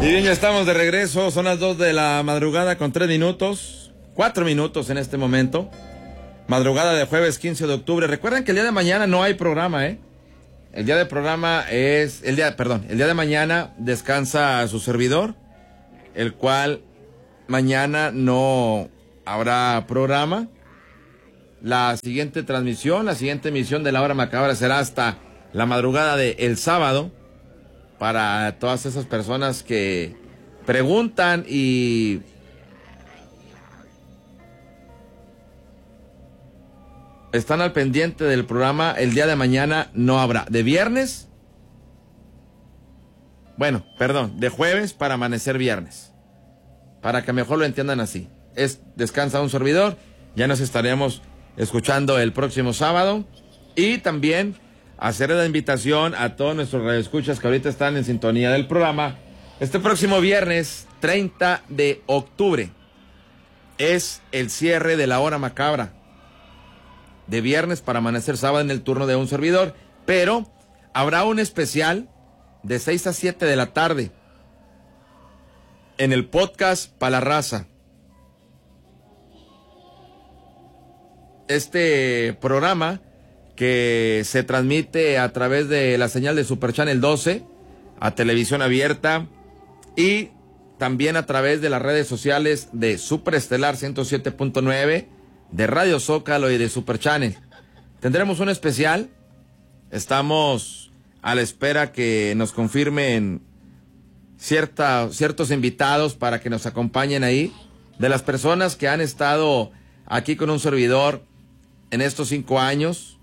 Y bien, ya estamos de regreso, son las 2 de la madrugada con 3 minutos, 4 minutos en este momento. Madrugada de jueves 15 de octubre. Recuerden que el día de mañana no hay programa, El día de mañana descansa su servidor, el cual mañana no habrá programa. La siguiente transmisión, la siguiente emisión de La Hora Macabra será hasta la madrugada del sábado. Para todas esas personas que preguntan y están al pendiente del programa, el día de mañana no habrá. De viernes, de jueves para amanecer viernes. Para que mejor lo entiendan así. Descansa un servidor, ya nos estaremos escuchando el próximo sábado. Y también hacer la invitación a todos nuestros radioescuchas que ahorita están en sintonía del programa. Este próximo viernes, 30 de octubre, es el cierre de La Hora Macabra. De viernes para amanecer sábado en el turno de un servidor. Pero habrá un especial de 6 a 7 de la tarde en el podcast Pa' la Raza. Este programa que se transmite a través de la señal de Super Channel 12, a televisión abierta, y también a través de las redes sociales de Super Estelar 107.9, de Radio Zócalo y de Super Channel. Tendremos un especial. Estamos a la espera que nos confirmen ciertos invitados para que nos acompañen ahí, de las personas que han estado aquí con un servidor en estos 5 años.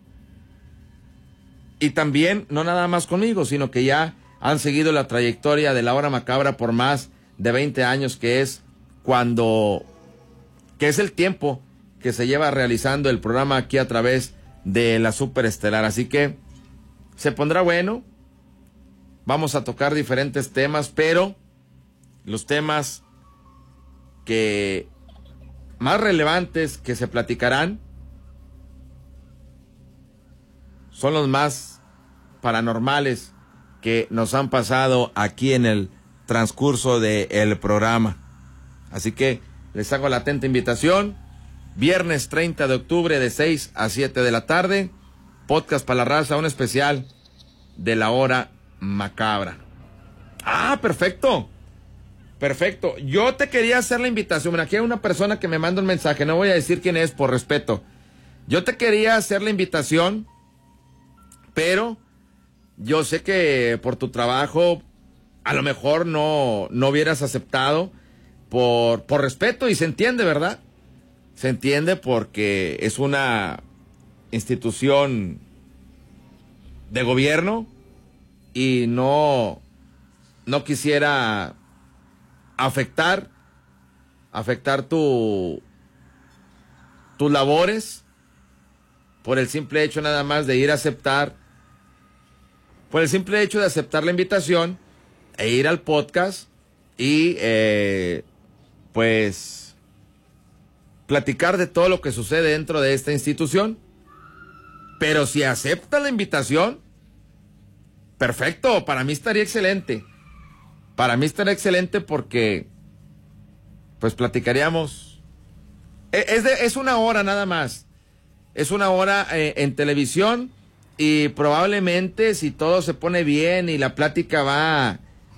Y también, no nada más conmigo, sino que ya han seguido la trayectoria de La Hora Macabra por más de 20 años, que es el tiempo que se lleva realizando el programa aquí a través de la Super Estelar. Así que se pondrá bueno. Vamos a tocar diferentes temas, pero los temas que más relevantes que se platicarán son los más paranormales que nos han pasado aquí en el transcurso del programa. Así que les hago la atenta invitación. Viernes 30 de octubre de 6 a 7 de la tarde. Podcast Pa' la Raza, un especial de La Hora Macabra. Ah, perfecto. Perfecto. Yo te quería hacer la invitación. Mira, aquí hay una persona que me manda un mensaje. No voy a decir quién es por respeto. Yo te quería hacer la invitación, pero yo sé que por tu trabajo a lo mejor no hubieras aceptado por respeto, y se entiende, ¿verdad? Se entiende porque es una institución de gobierno y no quisiera afectar tus labores por el simple hecho nada más de ir a aceptar. Por el simple hecho de aceptar la invitación e ir al podcast y pues platicar de todo lo que sucede dentro de esta institución. Pero si aceptas la invitación, perfecto, para mí estaría excelente. Para mí estaría excelente porque pues platicaríamos. Es una hora nada más. Es una hora en televisión. Y probablemente si todo se pone bien y la plática va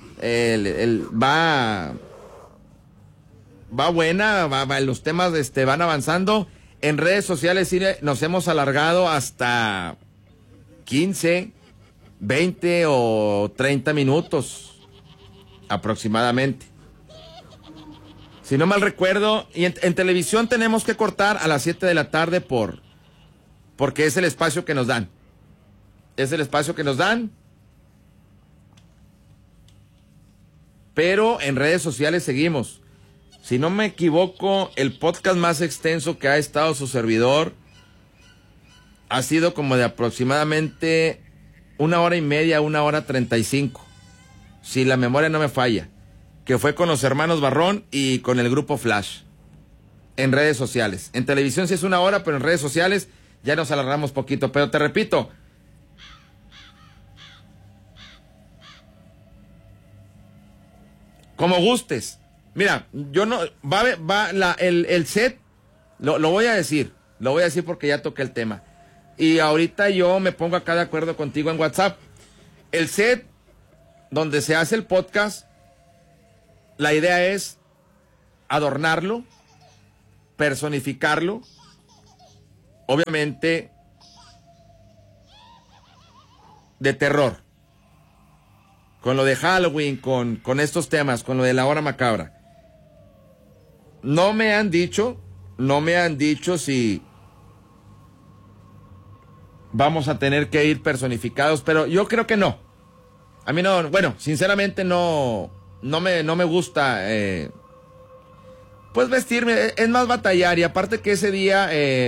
buena, los temas van avanzando, en redes sociales sí nos hemos alargado hasta 15, 20 o 30 minutos aproximadamente. Si no mal recuerdo, y en televisión tenemos que cortar a las 7 de la tarde porque es el espacio que nos dan. Es el espacio que nos dan. Pero en redes sociales seguimos. Si no me equivoco, el podcast más extenso que ha estado su servidor ha sido como de aproximadamente 1 hora y media, 1 hora 35. Si la memoria no me falla. Que fue con los hermanos Barrón y con el grupo Flash. En redes sociales. En televisión sí es 1 hora, pero en redes sociales ya nos alargamos poquito. Pero te repito, como gustes. Mira, yo no, el set, lo voy a decir porque ya toqué el tema. Y ahorita yo me pongo acá de acuerdo contigo en WhatsApp. El set donde se hace el podcast, la idea es adornarlo, personificarlo, obviamente de terror, con lo de Halloween, con estos temas, con lo de la hora macabra. No me han dicho si vamos a tener que ir personificados, pero yo creo que no. A mí no, bueno, sinceramente no me gusta pues vestirme, es más batallar, y aparte que ese día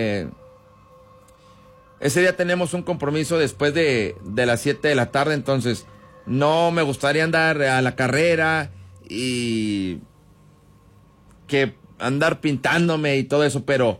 tenemos un compromiso después de las 7 de la tarde, entonces no me gustaría andar a la carrera y que andar pintándome y todo eso, pero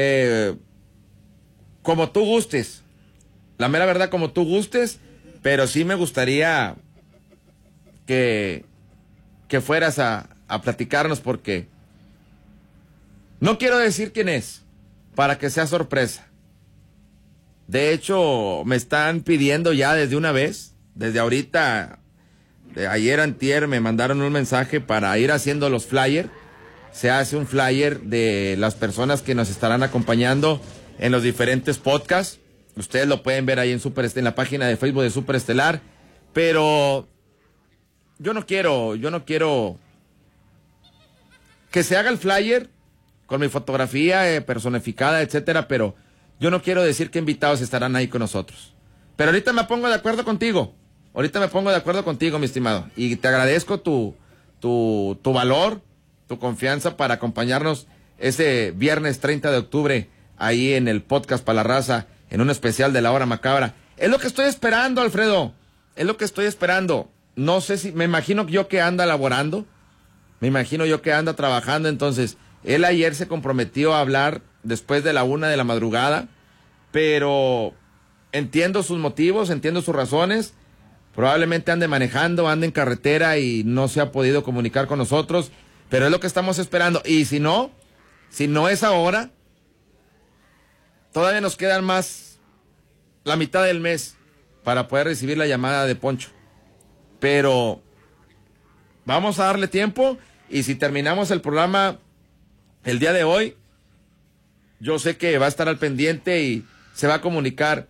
como tú gustes, la mera verdad, como tú gustes, pero sí me gustaría que fueras a platicarnos, porque no quiero decir quién es, para que sea sorpresa. De hecho, me están pidiendo ya desde una vez, desde ahorita, de ayer antier, me mandaron un mensaje para ir haciendo los flyers. Se hace un flyer de las personas que nos estarán acompañando en los diferentes podcasts. Ustedes lo pueden ver ahí en la página de Facebook de Superestelar. Pero yo no quiero que se haga el flyer con mi fotografía personificada, etcétera, pero yo no quiero decir qué invitados estarán ahí con nosotros. Pero ahorita me pongo de acuerdo contigo. Mi estimado. Y te agradezco tu valor, tu confianza para acompañarnos ese viernes 30 de octubre ahí en el podcast para la raza, en un especial de la hora macabra. Es lo que estoy esperando, Alfredo. Es lo que estoy esperando. No sé si, me imagino yo que anda laborando, me imagino yo que anda trabajando, entonces él ayer se comprometió a hablar después de la 1 de la madrugada, pero entiendo sus motivos, entiendo sus razones. Probablemente ande manejando, ande en carretera y no se ha podido comunicar con nosotros, pero es lo que estamos esperando. Y si no es ahora, todavía nos quedan más, la mitad del mes para poder recibir la llamada de Poncho. Pero vamos a darle tiempo, y si terminamos el programa el día de hoy, yo sé que va a estar al pendiente y se va a comunicar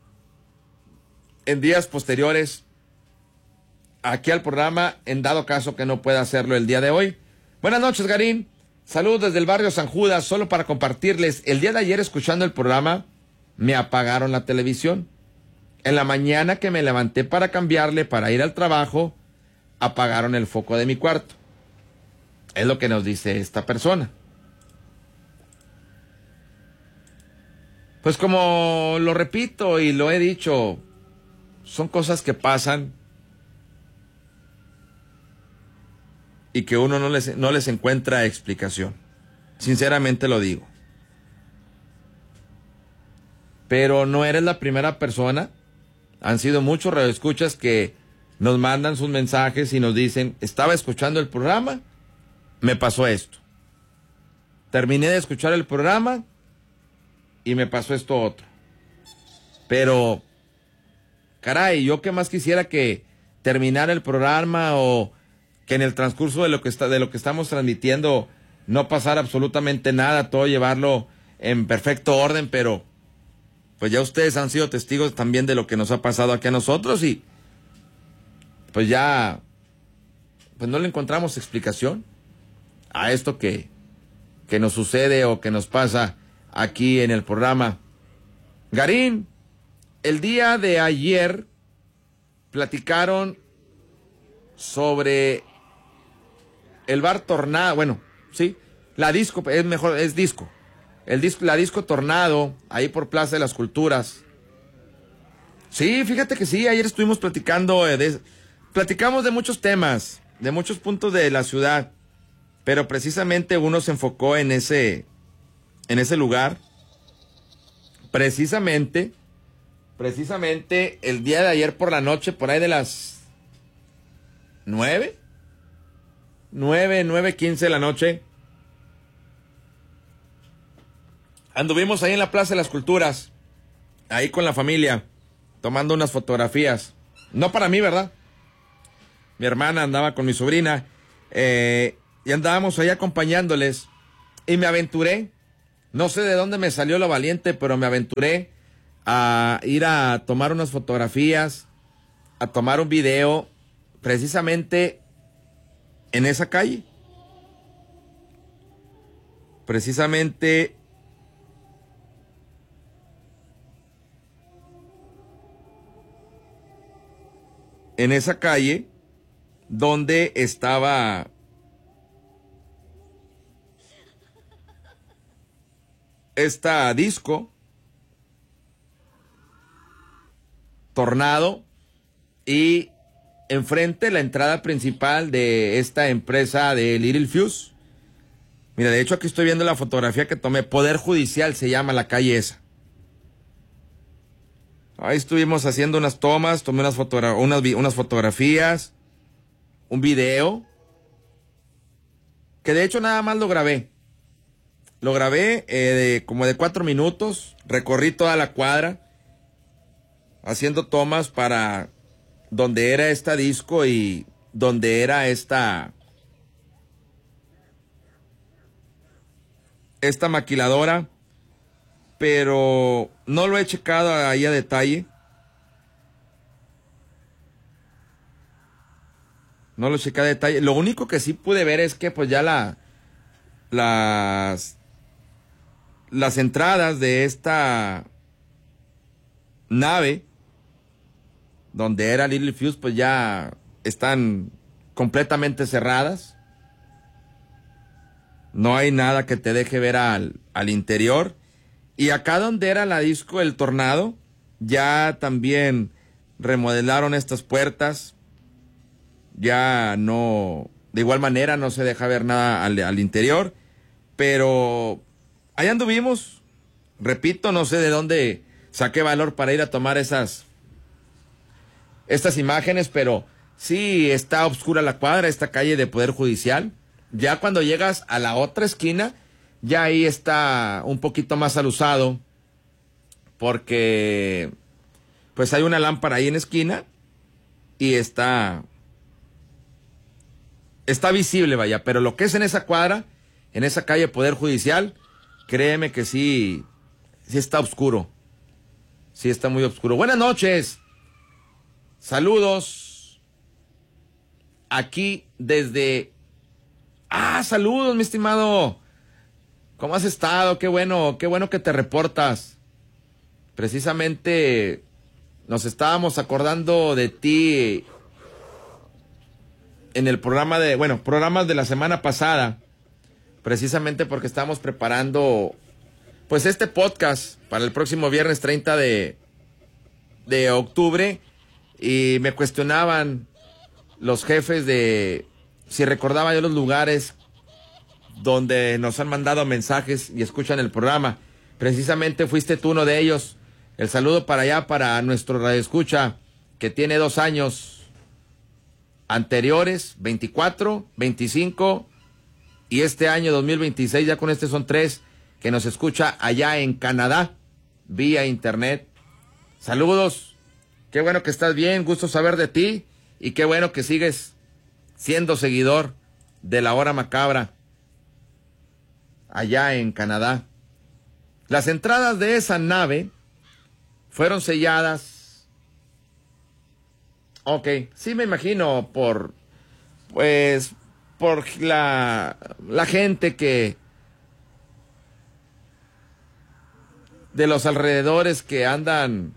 en días posteriores aquí al programa, en dado caso que no pueda hacerlo el día de hoy. Buenas noches, Garín. Saludos desde el barrio San Judas, solo para compartirles. El día de ayer, escuchando el programa, me apagaron la televisión. En la mañana que me levanté para cambiarle, para ir al trabajo, apagaron el foco de mi cuarto. Es lo que nos dice esta persona. Pues como lo repito y lo he dicho, son cosas que pasan y que uno no les encuentra explicación. Sinceramente lo digo. Pero no eres la primera persona. Han sido muchos radioescuchas que nos mandan sus mensajes y nos dicen: estaba escuchando el programa, me pasó esto. Terminé de escuchar el programa y me pasó esto otro. Pero, caray, yo qué más quisiera que terminara el programa, o que en el transcurso de lo que estamos transmitiendo no pasara absolutamente nada, todo llevarlo en perfecto orden, pero pues ya ustedes han sido testigos también de lo que nos ha pasado aquí a nosotros, y pues ya pues no le encontramos explicación a esto que nos sucede o que nos pasa aquí en el programa. Garín, el día de ayer platicaron sobre el bar Tornado, bueno, sí, la disco, es disco. La disco Tornado, ahí por Plaza de las Culturas. Sí, fíjate que sí, ayer estuvimos platicando, platicamos de muchos temas, de muchos puntos de la ciudad, pero precisamente uno se enfocó en ese lugar. Precisamente el día de ayer por la noche, por ahí de las 9, 9:15 de la noche. Anduvimos ahí en la Plaza de las Culturas, ahí con la familia, tomando unas fotografías. No para mí, ¿verdad? Mi hermana andaba con mi sobrina, y andábamos ahí acompañándoles. Y me aventuré, no sé de dónde me salió lo valiente, pero me aventuré a ir a tomar unas fotografías, a tomar un video, precisamente en esa calle. Precisamente en esa calle donde estaba esta disco Tornado, y enfrente la entrada principal de esta empresa de Little Fuse. Mira, de hecho aquí estoy viendo la fotografía que tomé. Poder Judicial se llama la calle esa. Ahí estuvimos haciendo unas tomas, tomé unas fotografías, un video, que de hecho nada más lo grabé. Lo grabé como de 4 minutos, recorrí toda la cuadra, haciendo tomas para donde era esta disco y donde era esta maquiladora, pero no lo he checado ahí a detalle. No lo chequé a detalle. Lo único que sí pude ver es que pues ya las entradas de esta nave donde era Little Fuse pues ya están completamente cerradas. No hay nada que te deje ver al interior. Y acá donde era la disco El Tornado, ya también remodelaron estas puertas. Ya no, de igual manera no se deja ver nada al interior. Pero ahí anduvimos. Repito, no sé de dónde saqué valor para ir a tomar estas imágenes, pero sí está oscura la cuadra, esta calle de Poder Judicial. Ya cuando llegas a la otra esquina, ya ahí está un poquito más alusado, porque pues hay una lámpara ahí en la esquina y está visible, vaya, pero lo que es en esa cuadra, en esa calle Poder Judicial, créeme que sí está oscuro. Sí está muy oscuro. Buenas noches. Saludos. Aquí desde... saludos, mi estimado. ¿Cómo has estado? Qué bueno que te reportas. Precisamente nos acordando de ti en el programa programas de la semana pasada, precisamente porque estamos preparando pues este podcast para el próximo viernes 30 de octubre, y me cuestionaban los jefes de si recordaba yo los lugares donde nos han mandado mensajes y escuchan el programa. Precisamente fuiste tú uno de ellos. El saludo para allá, para nuestro radioescucha, que tiene 2 años anteriores, 24, 25, y este año 2026, ya con este son 3, que nos escucha allá en Canadá, vía internet. Saludos, qué bueno que estás bien, gusto saber de ti, y qué bueno que sigues siendo seguidor de La Hora Macabra allá en Canadá. Las entradas de esa nave fueron selladas. Ok, sí me imagino por la gente que de los alrededores que andan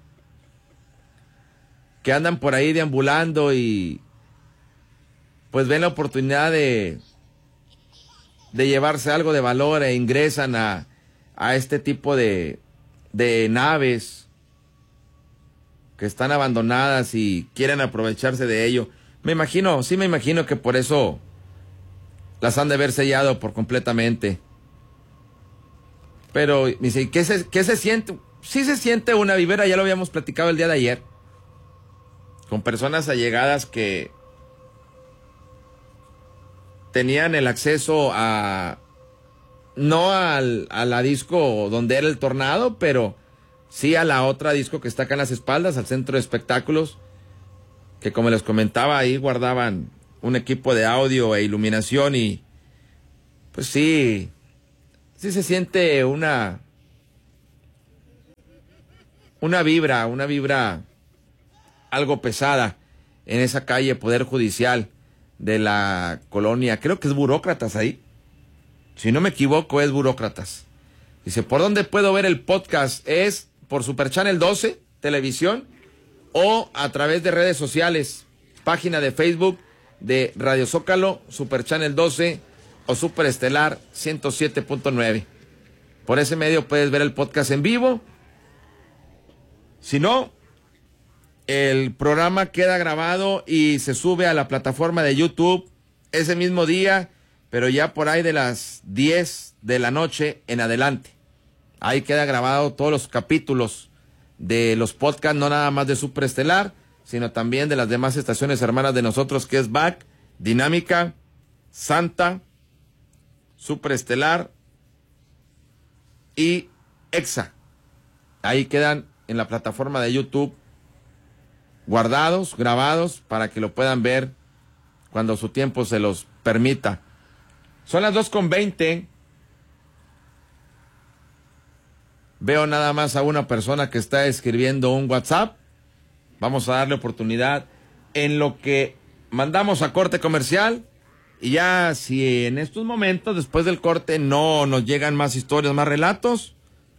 por ahí deambulando y pues ven la oportunidad de llevarse algo de valor e ingresan a este tipo de naves que están abandonadas y quieren aprovecharse de ello. Me imagino que por eso las han de haber sellado por completamente. Pero, dice, ¿qué se siente? Sí se siente una vibra, ya lo habíamos platicado el día de ayer, con personas allegadas que tenían el acceso a... No a la disco donde era el tornado, pero sí a la otra disco que está acá en las espaldas, al centro de espectáculos, que como les comentaba, ahí guardaban un equipo de audio e iluminación y pues sí se siente una vibra algo pesada en esa calle Poder Judicial de la colonia, creo que es Burócratas ahí. Si no me equivoco, es Burócratas. Dice, ¿por dónde puedo ver el podcast? Es por Super Channel 12, televisión, o a través de redes sociales, página de Facebook de Radio Zócalo, Super Channel 12 o Super Estelar 107.9. Por ese medio puedes ver el podcast en vivo. Si no, el programa queda grabado y se sube a la plataforma de YouTube ese mismo día, pero ya por ahí de las 10 de la noche en adelante. Ahí queda grabado todos los capítulos de los podcasts, no nada más de Super Estelar, sino también de las demás estaciones hermanas de nosotros, que es BAC, Dinámica, Santa, Super Estelar y EXA. Ahí quedan en la plataforma de YouTube guardados, grabados, para que lo puedan ver cuando su tiempo se los permita. Son las 2:20. Veo nada más a una persona que está escribiendo un WhatsApp. Vamos a darle oportunidad en lo que mandamos a corte comercial. Y ya si en estos momentos, después del corte, no nos llegan más historias, más relatos,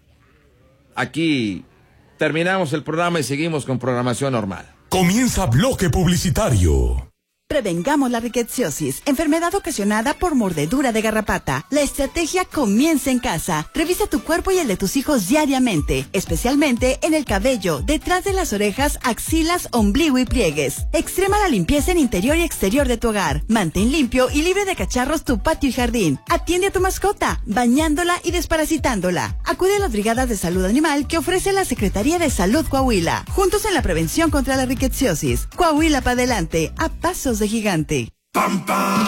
aquí terminamos el programa y seguimos con programación normal. Comienza bloque publicitario. Prevengamos la rickettsiosis, enfermedad ocasionada por mordedura de garrapata. La estrategia comienza en casa. Revisa tu cuerpo y el de tus hijos diariamente, especialmente en el cabello, detrás de las orejas, axilas, ombligo y pliegues. Extrema la limpieza en interior y exterior de tu hogar. Mantén limpio y libre de cacharros tu patio y jardín. Atiende a tu mascota, bañándola y desparasitándola. Acude a las brigadas de salud animal que ofrece la Secretaría de Salud Coahuila. Juntos en la prevención contra la rickettsiosis. Coahuila para adelante, a pasos de gigante.